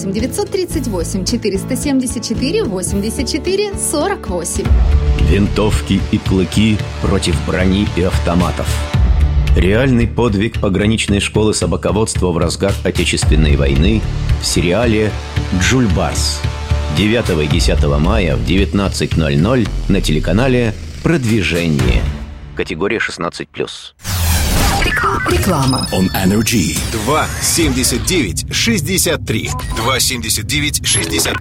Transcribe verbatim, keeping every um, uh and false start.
восемь девятьсот тридцать восемь четыреста семьдесят четыре восемьдесят четыре сорок восемь. Винтовки и клыки против брони и автоматов. Реальный подвиг пограничной школы собаководства в разгар Отечественной войны в сериале «Джульбарс». девятого и десятого мая в девятнадцать ноль ноль на телеканале «Продвижение». Категория шестнадцать плюс. Реклама. On Energy. два семьдесят девять шестьдесят три. два семьдесят девять шестьдесят три.